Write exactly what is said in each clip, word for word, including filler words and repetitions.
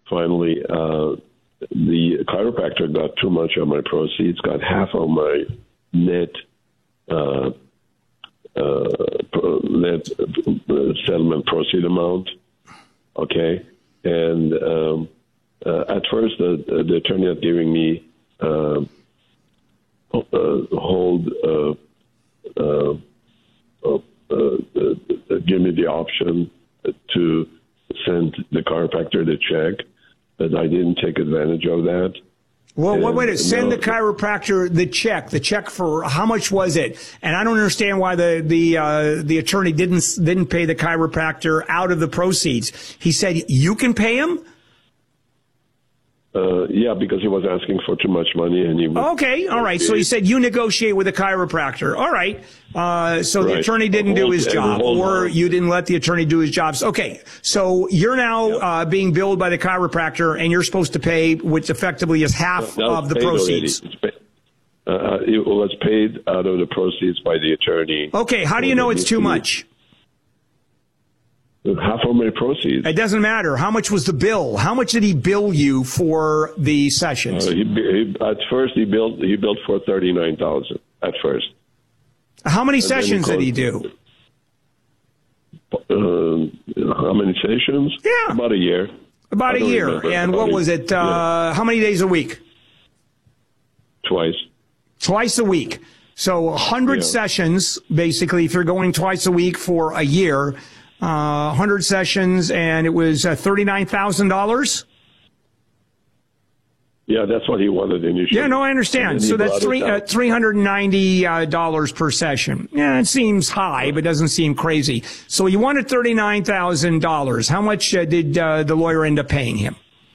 finally, uh, the chiropractor got too much of my proceeds, got half of my net uh, uh, net uh, settlement proceed amount. Okay, and um, uh, at first the, the attorney had given me uh, uh, hold uh, uh, uh, uh, give me the option to send the chiropractor the check, but I didn't take advantage of that. Well, and, wait, wait, send no, the chiropractor the check. The check for how much was it? And I don't understand why the the uh, the attorney didn't didn't pay the chiropractor out of the proceeds. He said you can pay him. Uh, yeah, because he was asking for too much money, and he would, okay, all right. So he said you negotiate with a chiropractor. All right. Uh, so right. The attorney didn't do his job, or you didn't let the attorney do his job. Okay. So you're now yep. uh, being billed by the chiropractor, and you're supposed to pay, which effectively is half no, of the proceeds. Uh, it was paid out of the proceeds by the attorney. Okay. How do you know it's too much? Half of my proceeds. It doesn't matter. How much was the bill? How much did he bill you for the sessions? Uh, he, he, at first, he billed he billed for thirty nine thousand. At first. How many and sessions he did he do? Uh, how many sessions? Yeah, about a year. About a year. Remember. And about what was it? Uh, yeah. How many days a week? Twice. Twice a week. So one hundred yeah. sessions, basically, if you're going twice a week for a year. Uh, one hundred sessions, and it was uh, thirty-nine thousand dollars? Yeah, that's what he wanted initially. Yeah, no, I understand. So that's three, uh, three hundred ninety dollars uh, per session. Yeah, it seems high, but doesn't seem crazy. So he wanted thirty-nine thousand dollars. How much uh, did uh, the lawyer end up paying him?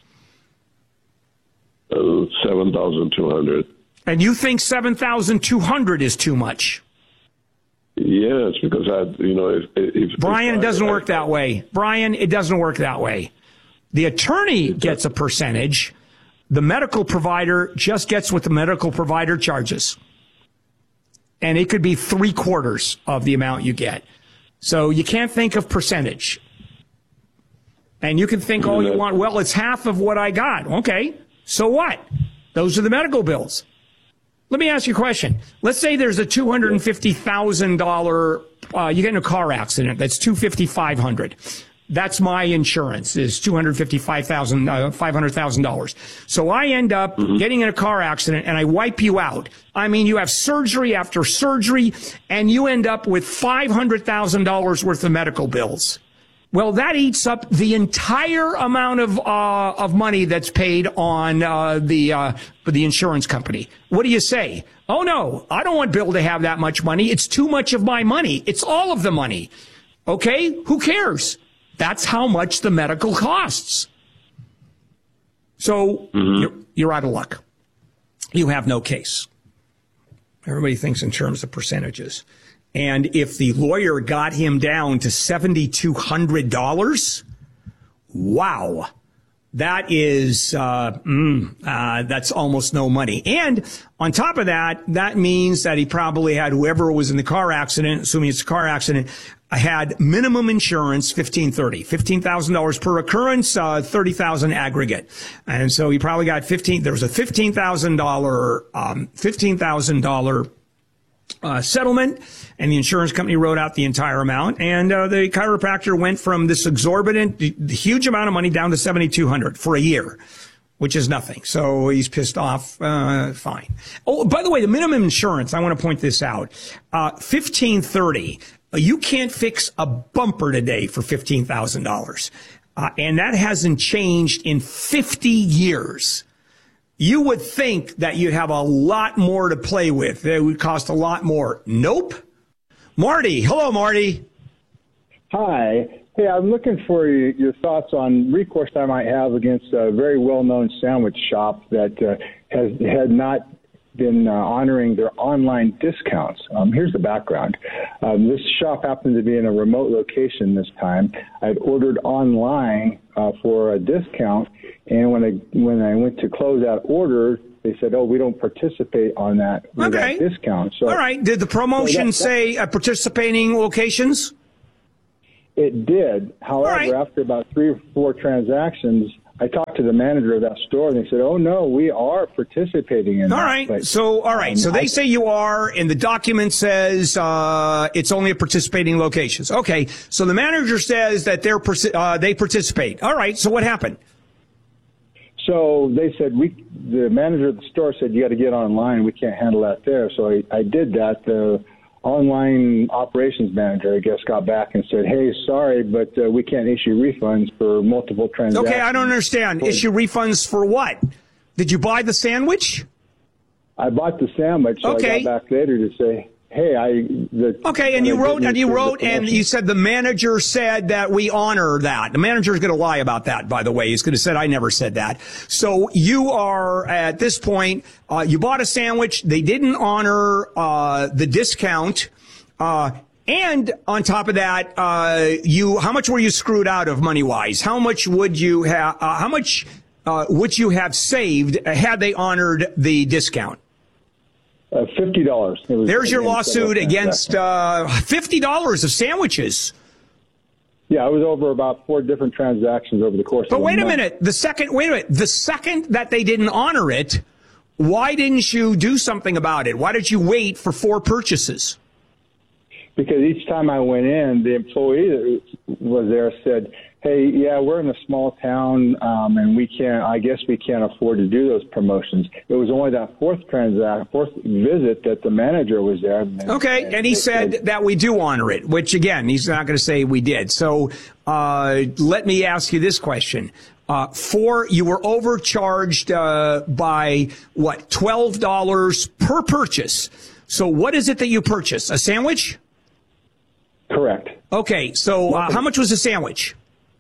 Uh, seven thousand two hundred dollars. And you think seven thousand two hundred dollars is too much? Yes, because I, you know, if, if Brian, if it doesn't I, work that way. Brian, it doesn't work that way. The attorney gets a percentage. The medical provider just gets what the medical provider charges. And it could be three quarters of the amount you get. So you can't think of percentage. And you can think all you want, well, it's half of what I got. Okay, so what? Those are the medical bills. Let me ask you a question. Let's say there's a two hundred fifty thousand dollars, uh, you get in a car accident. That's two hundred fifty thousand five hundred dollars. That's my insurance, is two hundred fifty-five thousand dollars, uh, five hundred thousand dollars. So I end up mm-hmm. getting in a car accident and I wipe you out. I mean, you have surgery after surgery and you end up with five hundred thousand dollars worth of medical bills. Well, that eats up the entire amount of uh, of money that's paid on uh, the uh, the insurance company. What do you say? Oh, no, I don't want Bill to have that much money. It's too much of my money. It's all of the money. Okay, who cares? That's how much the medical costs. So mm-hmm. you're, you're out of luck. You have no case. Everybody thinks in terms of percentages. And if the lawyer got him down to seven thousand two hundred dollars, wow, that is, uh, mm, uh, that's almost no money. And on top of that, that means that he probably had whoever was in the car accident, assuming it's a car accident, had minimum insurance, fifteen thirty, fifteen thousand dollars per occurrence, uh, thirty thousand aggregate. And so he probably got fifteen, there was a fifteen thousand dollars, um, fifteen thousand dollars Uh, settlement, and the insurance company wrote out the entire amount, and uh, the chiropractor went from this exorbitant, huge amount of money down to seven thousand two hundred dollars for a year, which is nothing. So he's pissed off. Uh, fine. Oh, by the way, the minimum insurance, I want to point this out, uh, fifteen thirty. You can't fix a bumper today for fifteen thousand dollars, uh, and that hasn't changed in fifty years. You would think that you'd have a lot more to play with. It would cost a lot more. Nope. Marty. Hello, Marty. Hi. Hey, I'm looking for your thoughts on recourse I might have against a very well-known sandwich shop that uh, has had not been uh, honoring their online discounts. Um, here's the background. Um, this shop happened to be in a remote location this time. I'd ordered online uh, for a discount, and when I when I went to close that order, they said, "Oh, we don't participate on that, with okay. that discount." So, all right. Did the promotion so that, that, say uh, participating locations? It did. However, right. after about three or four transactions, I talked to the manager of that store, and they said, "Oh no, we are participating in." All that. right. But, so, all right. um, so they I, say you are, and the document says uh, it's only at participating locations. Okay. So the manager says that they're uh, they participate. All right. So what happened? So they said we. The manager of the store said you got to get online. We can't handle that there. So I, I did that. The online operations manager, I guess, got back and said, "Hey, sorry, but uh, we can't issue refunds for multiple transactions." Okay, I don't understand. For, issue refunds for what? Did you buy the sandwich? I bought the sandwich. So okay. I got back later to say, "Hey, I." The, okay, and you wrote and you wrote and you said the manager said that we honor that. The manager is going to lie about that, by the way. He's going to say I never said that. So you are at this point. Uh, you bought a sandwich. They didn't honor uh, the discount. Uh, and on top of that, uh, you, how much were you screwed out of money wise? How much would you have, uh, how much, uh, would you have saved had they honored the discount? Uh, fifty dollars. There's your lawsuit against, uh, fifty dollars of sandwiches. Yeah, it was over about four different transactions over the course but of a wait a month. minute. The second, wait a minute. The second that they didn't honor it, why didn't you do something about it? Why did you wait for four purchases? Because each time I went in, the employee that was there said, "Hey, yeah, we're in a small town, um, and we can't. I guess we can't afford to do those promotions." It was only that fourth transact, fourth visit that the manager was there. And, okay, and, and he said, said that we do honor it, which again, he's not going to say we did. So uh, let me ask you this question: uh, for you were overcharged uh, by what twelve dollars per purchase. So what is it that you purchased? A sandwich? Correct. Okay, so uh, how much was a sandwich?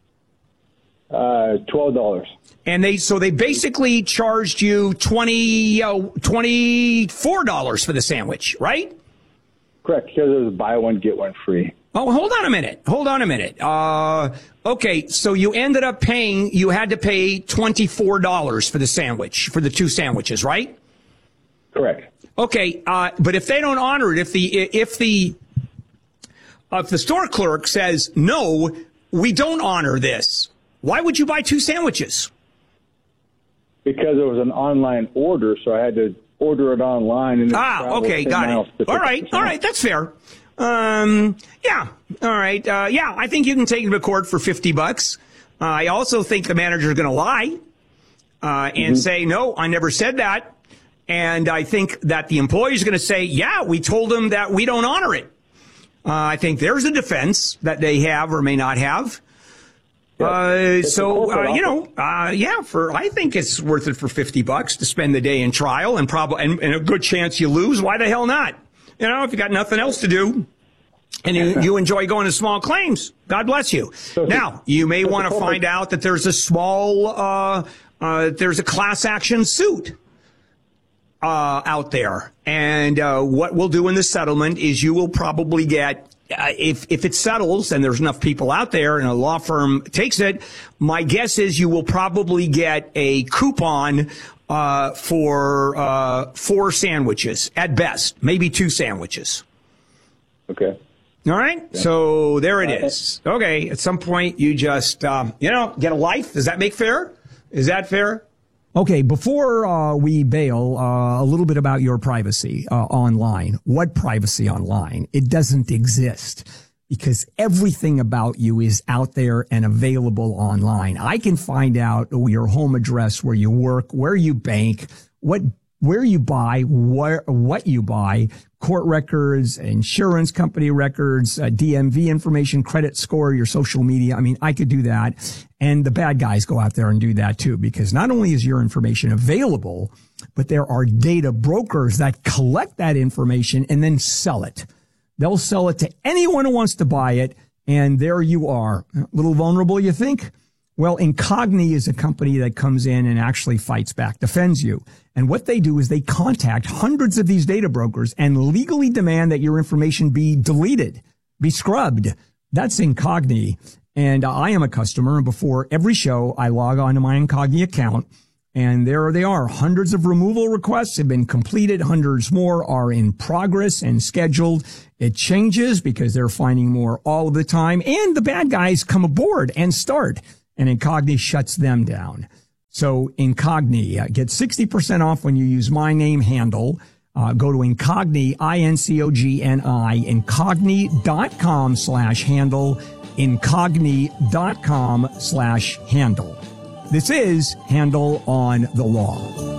Uh, twelve dollars. And they so they basically charged you twenty uh, twenty four dollars for the sandwich, right? Correct. Because it was buy one get one free. Oh, hold on a minute. Hold on a minute. Uh, okay, so you ended up paying. You had to pay twenty four dollars for the sandwich for the two sandwiches, right? Correct. Okay, uh, but if they don't honor it, if the if the if the store clerk says no, we don't honor this. Why would you buy two sandwiches? Because it was an online order, so I had to order it online. And ah, okay, got it. All right, all right, that's fair. Um, yeah, all right, uh, yeah, I think you can take it to court for fifty bucks. Uh, I also think the manager is going to lie uh, and mm-hmm. say, no, I never said that. And I think that the employee is going to say, yeah, we told them that we don't honor it. Uh, I think there's a defense that they have or may not have. Yeah, uh, so, uh, you know, uh, yeah, for, I think it's worth it for fifty bucks to spend the day in trial and probably, and, and a good chance you lose. Why the hell not? You know, if you got nothing else to do and you, you enjoy going to small claims, God bless you. So, now, you may want to find out that there's a small, uh, uh, there's a class action suit. Uh, out there. And uh, what we'll do in the settlement is you will probably get, uh, if if it settles and there's enough people out there and a law firm takes it, my guess is you will probably get a coupon uh, for uh, four sandwiches at best, maybe two sandwiches. Okay. All right. Yeah. So there it is. Okay. At some point, you just, um, you know, get a life. Does that make fair? Is that fair? Okay, before uh, we bail, uh, a little bit about your privacy uh, online. What privacy online? It doesn't exist because everything about you is out there and available online. I can find out your home address, where you work, where you bank, what where you buy, where, what you buy, court records, insurance company records, uh, D M V information, credit score, your social media. I mean, I could do that. And the bad guys go out there and do that too, because not only is your information available, but there are data brokers that collect that information and then sell it. They'll sell it to anyone who wants to buy it. And there you are. A little vulnerable, you think? Well, Incogni is a company that comes in and actually fights back, defends you. And what they do is they contact hundreds of these data brokers and legally demand that your information be deleted, be scrubbed. That's Incogni. And I am a customer. And before every show, I log on to my Incogni account. And there they are. Hundreds of removal requests have been completed. Hundreds more are in progress and scheduled. It changes because they're finding more all of the time. And the bad guys come aboard and start. and Incogni shuts them down. So Incogni, uh, get sixty percent off when you use my name handle. Uh, go to Incogni, I N C O G N I, incogni.com slash handle, incogni.com slash handle. This is Handle on the Law.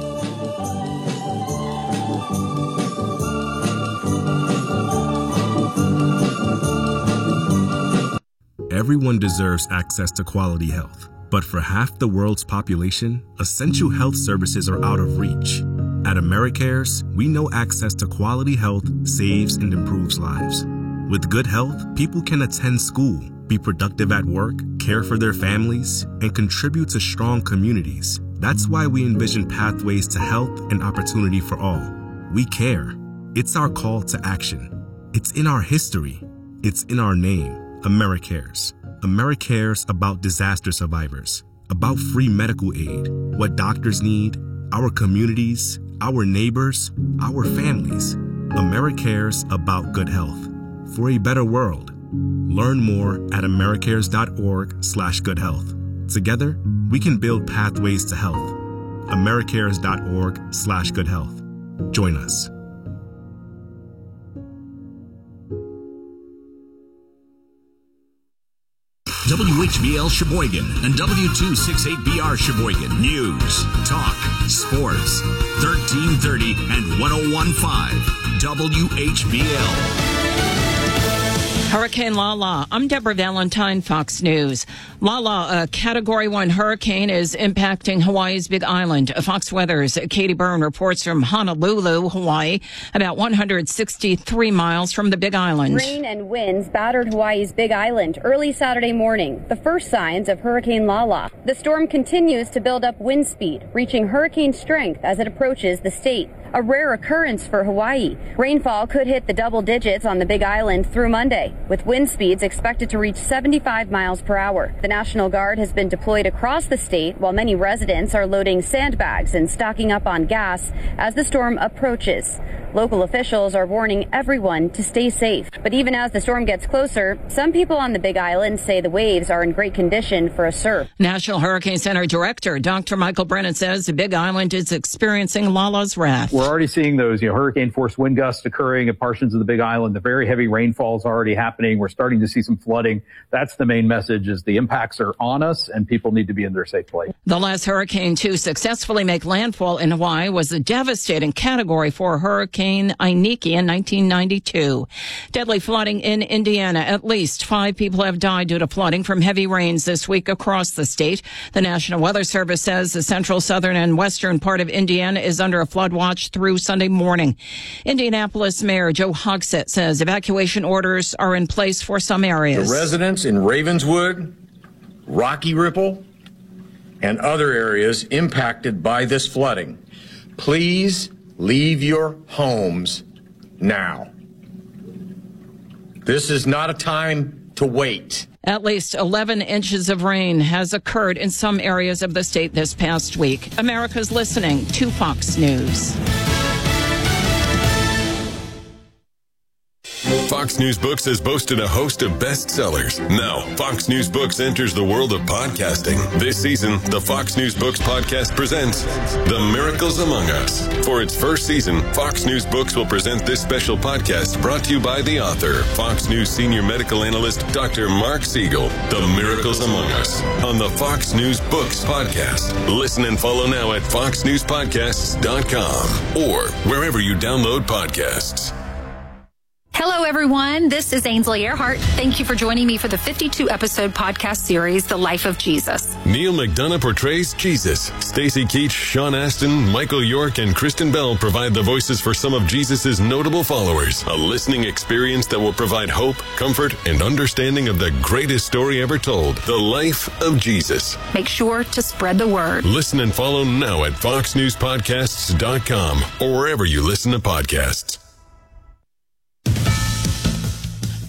Everyone deserves access to quality health. But for half the world's population, essential health services are out of reach. At AmeriCares, we know access to quality health saves and improves lives. With good health, people can attend school, be productive at work, care for their families, and contribute to strong communities. That's why we envision pathways to health and opportunity for all. We care. It's our call to action. It's in our history. It's in our name. AmeriCares. AmeriCares about disaster survivors, about free medical aid, what doctors need, our communities, our neighbors, our families. AmeriCares about good health. For a better world. Learn more at americares.org slash good health. Together, we can build pathways to health. americares.org slash good health. Join us. W H B L Sheboygan and W two sixty-eight B R Sheboygan. News, talk, sports. thirteen thirty and one oh one point five W H B L. Hurricane Lala. I'm Deborah Valentine, Fox News. Lala, a Category one hurricane, is impacting Hawaii's Big Island. Fox Weather's Katie Byrne reports from Honolulu, Hawaii, about one hundred sixty-three miles from the Big Island. Rain and winds battered Hawaii's Big Island early Saturday morning, the first signs of Hurricane Lala. The storm continues to build up wind speed, reaching hurricane strength as it approaches the state. A rare occurrence for Hawaii. Rainfall could hit the double digits on the Big Island through Monday, with wind speeds expected to reach seventy-five miles per hour. The National Guard has been deployed across the state, while many residents are loading sandbags and stocking up on gas as the storm approaches. Local officials are warning everyone to stay safe. But even as the storm gets closer, some people on the Big Island say the waves are in great condition for a surf. National Hurricane Center Director Doctor Michael Brennan says the Big Island is experiencing Lala's wrath. We're already seeing those, you know, hurricane-force wind gusts occurring at portions of the Big Island. The very heavy rainfall is already happening. We're starting to see some flooding. That's the main message: is the impacts are on us, and people need to be in their safe place. The last hurricane to successfully make landfall in Hawaii was a devastating Category four hurricane Iniki in nineteen ninety-two. Deadly flooding in Indiana. At least five people have died due to flooding from heavy rains this week across the state. The National Weather Service says the central, southern, and western part of Indiana is under a flood watch through Sunday morning. Indianapolis Mayor Joe Hogsett says evacuation orders are in place for some areas. The residents in Ravenswood, Rocky Ripple, and other areas impacted by this flooding, please leave your homes now. This is not a time to wait. At least eleven inches of rain has occurred in some areas of the state this past week. America's listening to Fox News. Fox News Books has boasted a host of bestsellers. Now, Fox News Books enters the world of podcasting. This season, the Fox News Books podcast presents The Miracles Among Us. For its first season, Fox News Books will present this special podcast brought to you by the author, Fox News senior medical analyst, Doctor Mark Siegel. The Miracles Among Us on the Fox News Books podcast. Listen and follow now at fox news podcasts dot com or wherever you download podcasts. Hello, everyone. This is Ainsley Earhart. Thank you for joining me for the fifty-two episode podcast series, The Life of Jesus. Neil McDonough portrays Jesus. Stacy Keach, Sean Astin, Michael York, and Kristen Bell provide the voices for some of Jesus' notable followers. A listening experience that will provide hope, comfort, and understanding of the greatest story ever told, The Life of Jesus. Make sure to spread the word. Listen and follow now at fox news podcasts dot com or wherever you listen to podcasts.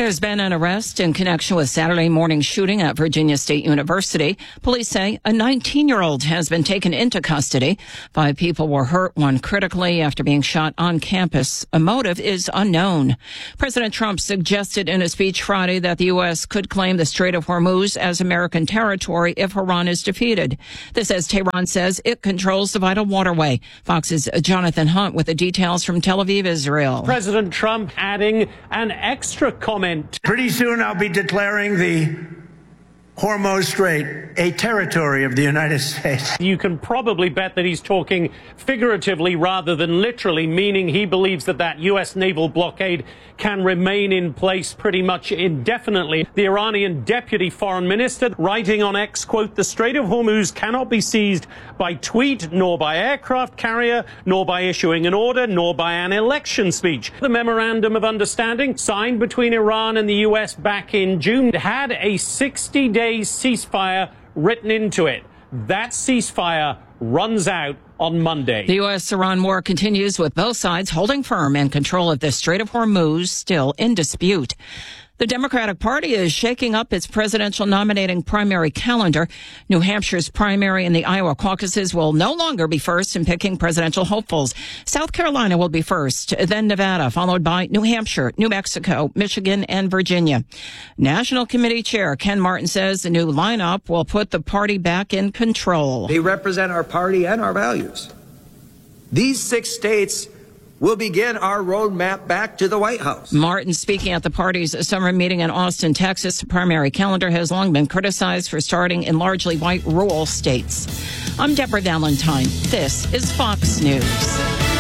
There's been an arrest in connection with Saturday morning shooting at Virginia State University. Police say a nineteen-year-old has been taken into custody. Five people were hurt, one critically, after being shot on campus. A motive is unknown. President Trump suggested in a speech Friday that the U S could claim the Strait of Hormuz as American territory if Iran is defeated. This as Tehran says it controls the vital waterway. Fox's Jonathan Hunt with the details from Tel Aviv, Israel. President Trump adding an extra comment. Pretty soon I'll be declaring the Hormuz Strait a territory of the United States. You can probably bet that he's talking figuratively rather than literally, meaning he believes that that U S naval blockade can remain in place pretty much indefinitely. The Iranian deputy foreign minister writing on X, quote, "The Strait of Hormuz cannot be seized by tweet, nor by aircraft carrier, nor by issuing an order, nor by an election speech." The memorandum of understanding signed between Iran and the U S back in June had a sixty-day ceasefire written into it. That ceasefire runs out on Monday. The U S-Iran war continues with both sides holding firm and control of the Strait of Hormuz still in dispute. The Democratic Party is shaking up its presidential nominating primary calendar. New Hampshire's primary and the Iowa caucuses will no longer be first in picking presidential hopefuls. South Carolina will be first, then Nevada, followed by New Hampshire, New Mexico, Michigan, and Virginia. National Committee Chair Ken Martin says the new lineup will put the party back in control. They represent our party and our values. These six states will begin our roadmap back to the White House. Martin speaking at the party's summer meeting in Austin, Texas. The primary calendar has long been criticized for starting in largely white rural states. I'm Deborah Valentine. This is Fox News.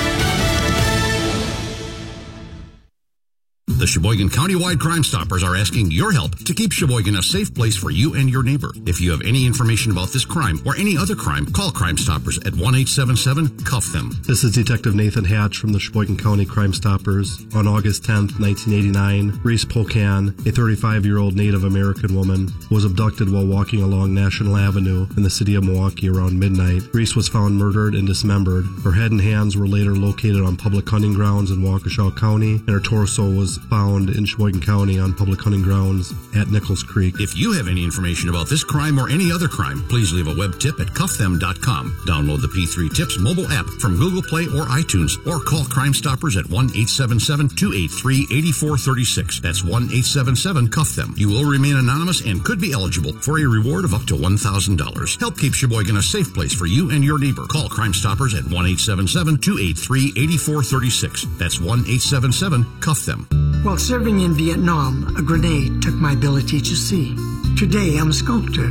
The Sheboygan Countywide Crime Stoppers are asking your help to keep Sheboygan a safe place for you and your neighbor. If you have any information about this crime or any other crime, call Crime Stoppers at one eight seven seven, cuff them. This is Detective Nathan Hatch from the Sheboygan County Crime Stoppers. On August tenth, nineteen eighty-nine, Reese Polkan, a thirty-five-year-old Native American woman, was abducted while walking along National Avenue in the city of Milwaukee around midnight. Reese was found murdered and dismembered. Her head and hands were later located on public hunting grounds in Waukesha County, and her torso was found in Sheboygan County on public hunting grounds at Nichols Creek. If you have any information about this crime or any other crime, please leave a web tip at cuff them dot com. Download the P three Tips mobile app from Google Play or iTunes, or call Crime Stoppers at one eight seven seven, two eight three, eight four three six. That's one eight seven seven, cuff them. You will remain anonymous and could be eligible for a reward of up to one thousand dollars. Help keep Sheboygan a safe place for you and your neighbor. Call Crime Stoppers at one eight seven seven, two eight three, eight four three six. That's one eight seven seven, cuff them. While serving in Vietnam, a grenade took my ability to see. Today, I'm a sculptor.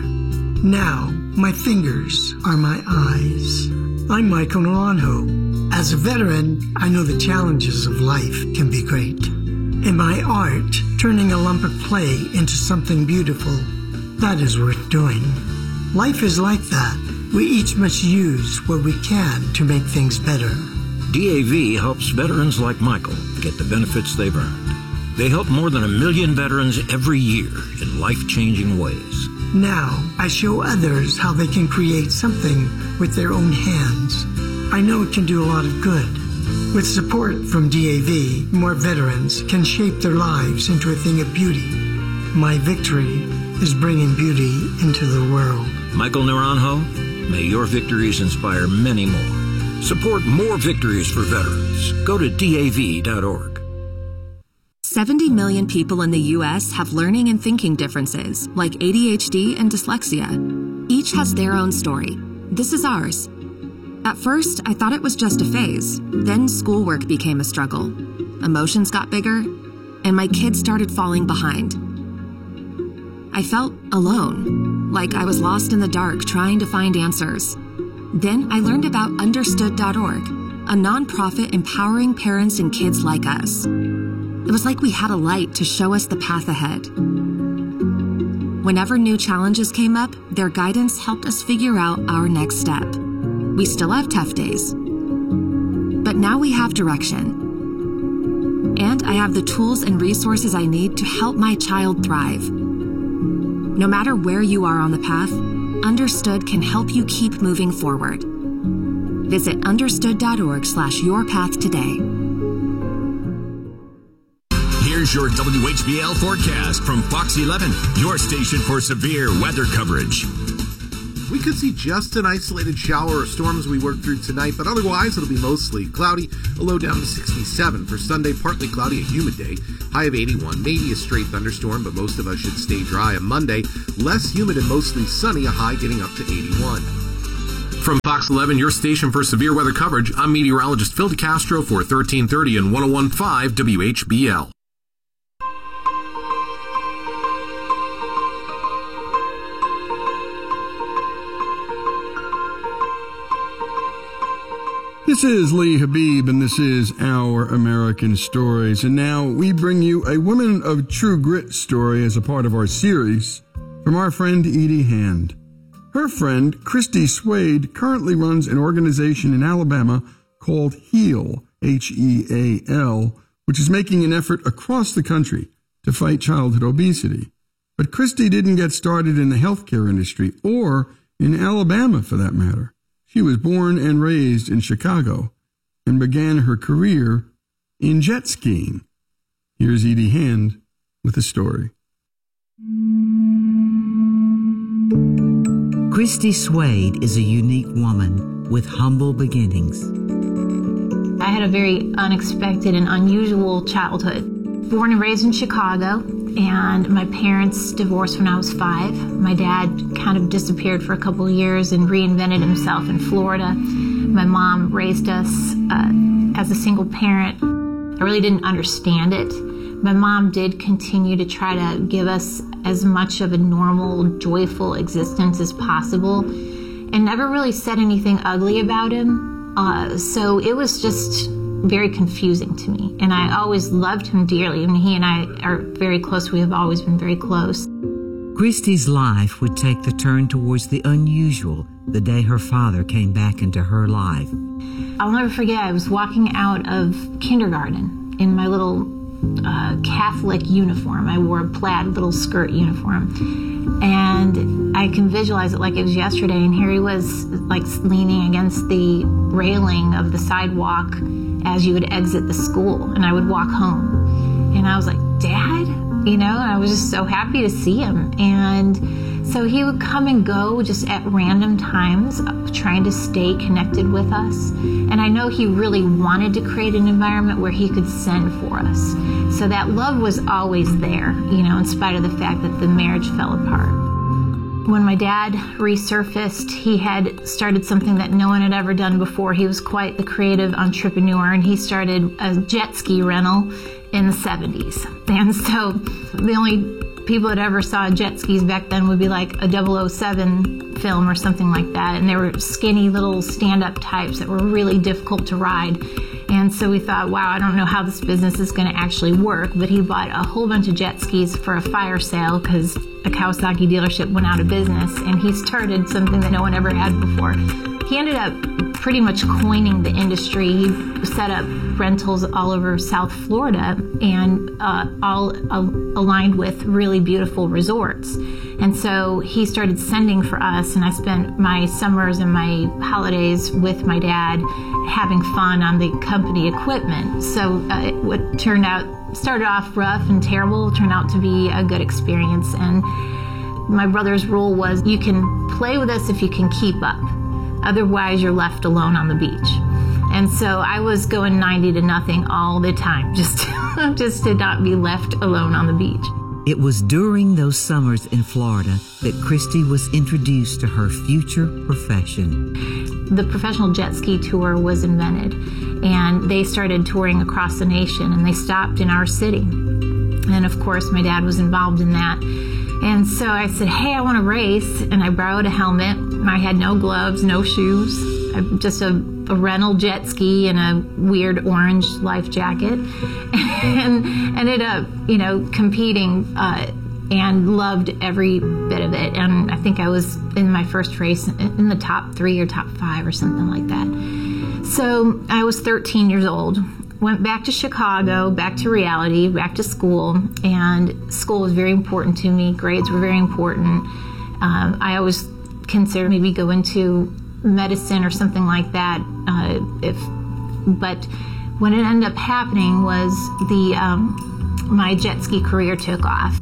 Now, my fingers are my eyes. I'm Michael Naranjo. As a veteran, I know the challenges of life can be great. In my art, turning a lump of clay into something beautiful, that is worth doing. Life is like that. We each must use what we can to make things better. D A V helps veterans like Michael get the benefits they've earned. They help more than a million veterans every year in life-changing ways. Now, I show others how they can create something with their own hands. I know it can do a lot of good. With support from D A V, more veterans can shape their lives into a thing of beauty. My victory is bringing beauty into the world. Michael Naranjo, may your victories inspire many more. Support more victories for veterans. Go to D A V dot org. seventy million people in the U S have learning and thinking differences, like A D H D and dyslexia. Each has their own story. This is ours. At first, I thought it was just a phase. Then schoolwork became a struggle. Emotions got bigger, and my kids started falling behind. I felt alone, like I was lost in the dark trying to find answers. Then I learned about understood dot org, a nonprofit empowering parents and kids like us. It was like we had a light to show us the path ahead. Whenever new challenges came up, their guidance helped us figure out our next step. We still have tough days, but now we have direction. And I have the tools and resources I need to help my child thrive. No matter where you are on the path, Understood can help you keep moving forward. Visit understood dot org slash your path today. Here's your W H B L forecast from Fox eleven, your station for severe weather coverage. We could see just an isolated shower or storm as we work through tonight, but otherwise it'll be mostly cloudy, a low down to sixty-seven. For Sunday, partly cloudy, a humid day, high of eighty-one. Maybe a stray thunderstorm, but most of us should stay dry. On Monday, less humid and mostly sunny, a high getting up to eighty-one. From Fox eleven, your station for severe weather coverage, I'm meteorologist Phil DeCastro for thirteen thirty and one oh one point five W H B L. This is Lee Habib, and this is Our American Stories. And now we bring you a Woman of True Grit story as a part of our series from our friend Edie Hand. Her friend, Christy Swade, currently runs an organization in Alabama called HEAL, H E A L, which is making an effort across the country to fight childhood obesity. But Christy didn't get started in the healthcare industry, or in Alabama for that matter. She was born and raised in Chicago and began her career in jet skiing. Here's Edie Hand with a story. Christy Swade is a unique woman with humble beginnings. I had a very unexpected and unusual childhood. Born and raised in Chicago, and my parents divorced when I was five. My dad kind of disappeared for a couple of years and reinvented himself in Florida. My mom raised us uh, as a single parent. I really didn't understand it. My mom did continue to try to give us as much of a normal, joyful existence as possible, and never really said anything ugly about him. Uh, so it was just very confusing to me, and I always loved him dearly. I mean, he and I are very close. We have always been very close. Christy's life would take the turn towards the unusual the day her father came back into her life. I'll never forget, I was walking out of kindergarten in my little uh, Catholic uniform. I wore a plaid little skirt uniform, and I can visualize it like it was yesterday, and here he was like leaning against the railing of the sidewalk as you would exit the school, and I would walk home. And I was like, Dad? You know, I was just so happy to see him. And so he would come and go just at random times, trying to stay connected with us. And I know he really wanted to create an environment where he could send for us. So that love was always there, you know, in spite of the fact that the marriage fell apart. When my dad resurfaced, he had started something that no one had ever done before. He was quite the creative entrepreneur, and he started a jet ski rental in the seventies. And so the only people that ever saw jet skis back then would be like a double oh seven film or something like that. And they were skinny little stand-up types that were really difficult to ride. And so we thought, wow, I don't know how this business is going to actually work. But he bought a whole bunch of jet skis for a fire sale because a Kawasaki dealership went out of business. And he started something that no one ever had before. He ended up pretty much coining the industry. He set up rentals all over South Florida, and uh, all uh, aligned with really beautiful resorts. And so he started sending for us, and I spent my summers and my holidays with my dad having fun on the company equipment. So uh, it what turned out, started off rough and terrible, turned out to be a good experience. And my brother's rule was, you can play with us if you can keep up. Otherwise, you're left alone on the beach. And so I was going ninety to nothing all the time, just, just to not be left alone on the beach. It was during those summers in Florida that Christy was introduced to her future profession. The professional jet ski tour was invented, and they started touring across the nation, and they stopped in our city. And of course, my dad was involved in that. And so I said, hey, I want to race. And I borrowed a helmet. I had no gloves, no shoes, just a, a rental jet ski and a weird orange life jacket. And ended up, you know, competing uh, and loved every bit of it. And I think I was in my first race in the top three or top five or something like that. So I was thirteen years old. Went back to Chicago, back to reality, back to school, and school was very important to me. Grades were very important. Um, I always considered maybe go into medicine or something like that. Uh, if, but what it ended up happening was the um, my jet ski career took off.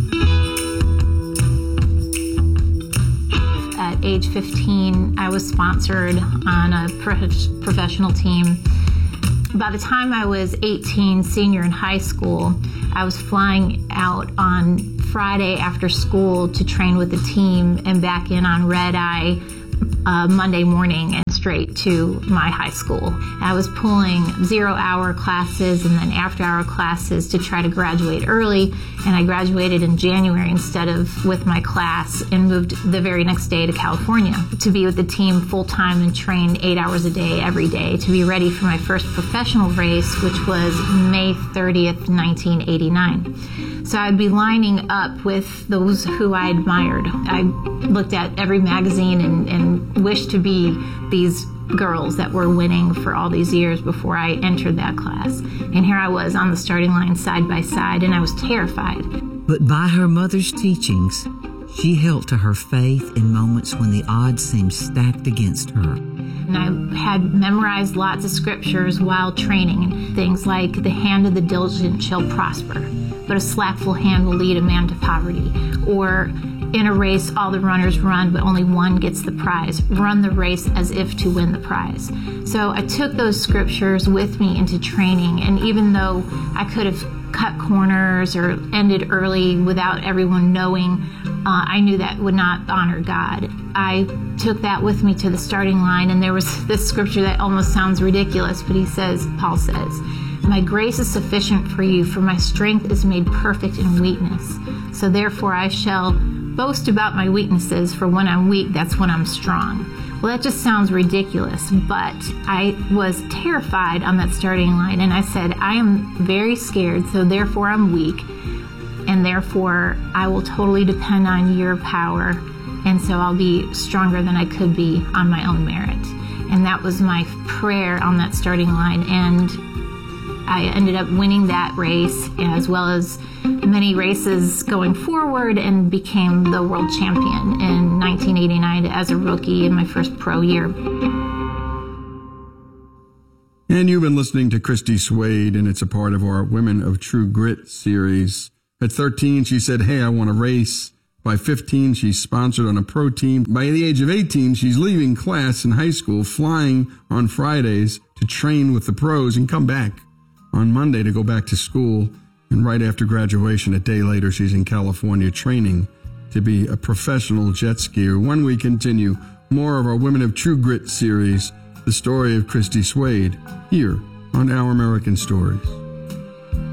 At age fifteen, I was sponsored on a pro- professional team. By the time I was eighteen, senior in high school, I was flying out on Friday after school to train with the team and back in on red eye uh, Monday morning and straight to my high school. I was pulling zero-hour classes and then after-hour classes to try to graduate early, and I graduated in January instead of with my class and moved the very next day to California to be with the team full-time and train eight hours a day every day to be ready for my first professional race, which was May thirtieth, nineteen eighty-nine. So I'd be lining up with those who I admired. I looked at every magazine and, and wished to be these girls that were winning for all these years before I entered that class. And here I was on the starting line side by side, and I was terrified. But by her mother's teachings, she held to her faith in moments when the odds seemed stacked against her. And I had memorized lots of scriptures while training, things like, the hand of the diligent shall prosper, but a slackful hand will lead a man to poverty. Or, in a race, all the runners run, but only one gets the prize. Run the race as if to win the prize. So I took those scriptures with me into training, and even though I could have cut corners or ended early without everyone knowing, uh, I knew that would not honor God. I took that with me to the starting line, and there was this scripture that almost sounds ridiculous, but he says, Paul says, my grace is sufficient for you, for my strength is made perfect in weakness. So therefore I shall boast about my weaknesses, for when I'm weak, that's when I'm strong. Well, that just sounds ridiculous, but I was terrified on that starting line, and I said, I am very scared, so therefore I'm weak, and therefore I will totally depend on your power, and so I'll be stronger than I could be on my own merit. And that was my prayer on that starting line, and I ended up winning that race as well as many races going forward and became the world champion in nineteen eighty-nine as a rookie in my first pro year. And you've been listening to Christy Swade, and it's a part of our Women of True Grit series. At thirteen, she said, hey, I want to race. By fifteen, she's sponsored on a pro team. By the age of eighteen, she's leaving class in high school, flying on Fridays to train with the pros and come back on Monday to go back to school. And right after graduation, a day later, she's in California training to be a professional jet skier. When we continue more of our Women of True Grit series, the story of Christy Swade, here on Our American Stories.